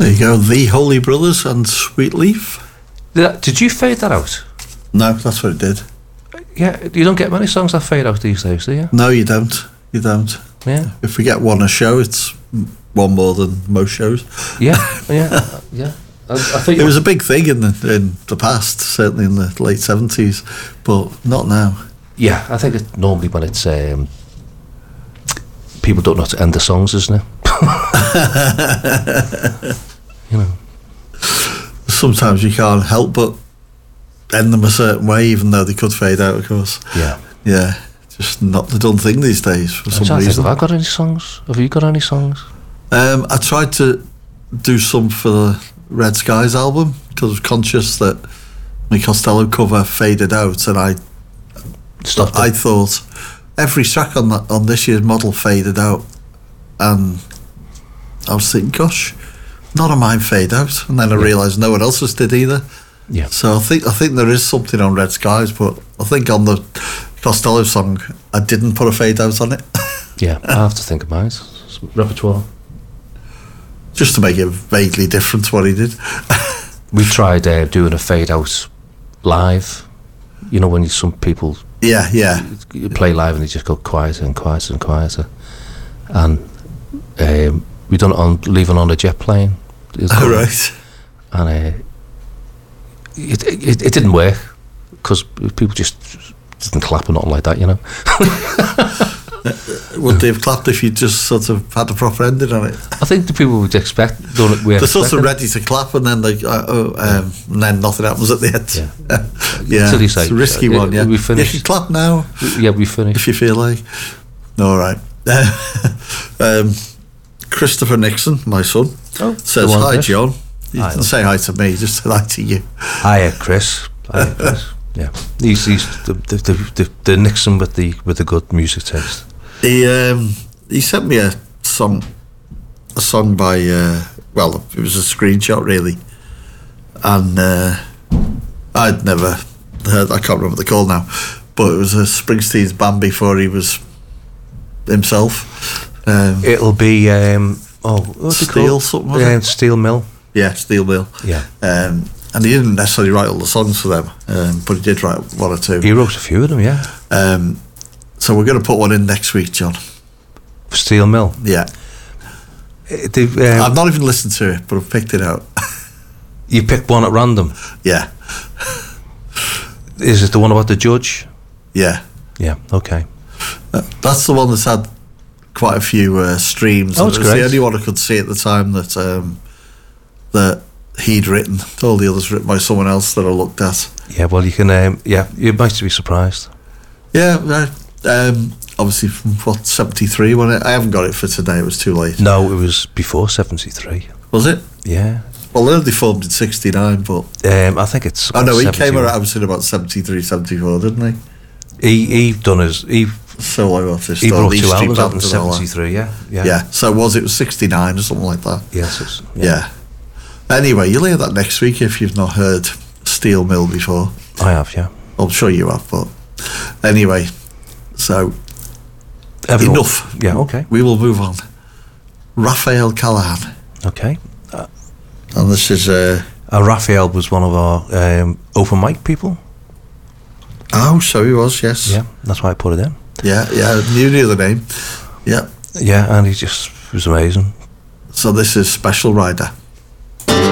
There you go, The Holy Brothers and Sweet Leaf. Did you fade that out? No, that's what it did. Yeah, you don't get many songs that fade out these days, do you? No, you don't. You don't. Yeah. If we get one a show, it's one more than most shows. Yeah. I think it was a big thing in the past, certainly in the late 70s, but not now. Yeah, I think it's normally when it's people don't know how to end the songs, isn't it? You know. Sometimes you can't help but end them a certain way, even though they could fade out, of course. Yeah, just not the done thing these days for some reason. Have I got any songs? Have you got any songs? I tried to do some for the Red Skies album because I was conscious that my Costello cover faded out, and I thought every track on this year's model faded out, and I was thinking, gosh, none of mine fade out, and then I realised no one else's did either. Yeah. So I think there is something on Red Skies, but I think on the Costello song I didn't put a fade out on it. Yeah, I have to think of mine. Repertoire. Just to make it vaguely different to what he did. We tried doing a fade out live. You know, when some people you play live and they just go quieter and quieter and quieter. And we done it on Leaving on a Jet Plane. Oh, right. And it didn't work because people just didn't clap or nothing like that, you know. Would they have clapped if you just sort of had a proper ending on it? I think the people would expect. They're sort of ready to clap, and then and then nothing happens at the end. Yeah, it's a risky one. Yeah, we finished. You can clap now. Yeah, we finished if you feel like. All right. Christopher Nixon, my son, says hi, John. You can say hi to me. Just say hi to you. Hiya, Chris. Hiya, Chris. Yeah, he's the Nixon with the good music taste. He sent me a song by well, it was a screenshot really, and I'd never heard. I can't remember the call now, but it was a Springsteen's band before he was himself. It'll be what's it Steel called? Something, was it? Steel Mill. Yeah, Steel Mill. Yeah. And he didn't necessarily write all the songs for them, but he did write one or two. He wrote a few of them, yeah. So we're going to put one in next week, John. Steel Mill? Yeah. I've not even listened to it, but I've picked it out. You picked one at random? Yeah. Is it the one about the judge? Yeah. Yeah, okay. That's the one that's had quite a few streams. Oh, it's it was great. the only one I could see at the time that he'd written. All the others written by someone else that I looked at. Yeah, well, you can. You might be surprised. Yeah, obviously from 73. When I haven't got it for today. It was too late. No, it was before 73. Was it? Yeah. Well, they only formed in 69, but I think it's. Oh no, he came around. I was in about 73, 74, didn't he? He done his. Solo artist. He brought 2 albums out in 73. Yeah. So it was 69 or something like that. Yes. Yeah. Anyway, you'll hear that next week if you've not heard Steel Mill before. I have, yeah. I'm sure you have, but anyway, so enough. Yeah, okay. We will move on. Raphael Callahan. Okay. And this is... Raphael was one of our open mic people. Oh, so he was, yes. Yeah, that's why I put it in. Yeah, you knew the name. Yeah. Yeah, and he just was amazing. So this is Special Rider.